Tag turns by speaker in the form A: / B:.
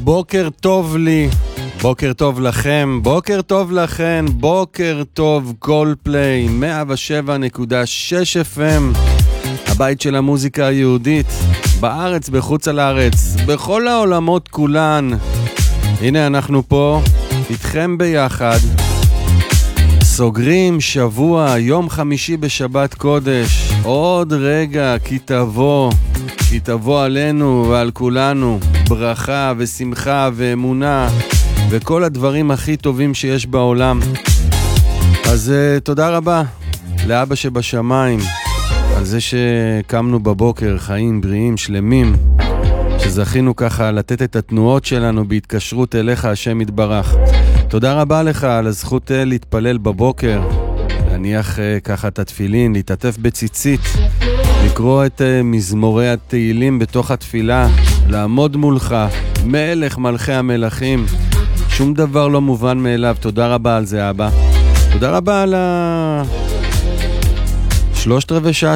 A: בוקר טוב לי, בוקר טוב לכם, בוקר טוב לכן, בוקר טוב קולפליי, 107.6 FM, הבית של המוזיקה היהודית, בארץ, בחוץ על הארץ, בכל העולמות כולן. הנה אנחנו פה, איתכם ביחד, סוגרים שבוע, יום חמישי בשבת קודש, עוד רגע כי תבוא עלינו ועל כולנו ברכה ושמחה ואמונה וכל הדברים הכי טובים שיש בעולם. אז תודה רבה לאבא שבשמיים על זה שקמנו בבוקר חיים בריאים שלמים, שזכינו ככה לתת את התנועות שלנו בהתקשרות אליך השם יתברך. תודה רבה לך על הזכות להתפלל בבוקר, להניח ככה את התפילין, להתעטף בציצית, לקרוא את מזמורי התהילים בתוך התפילה, לעמוד מולך, מלך מלכי המלכים. שום דבר לא מובן מאליו. תודה רבה על זה אבא. תודה רבה על 3/4 שעה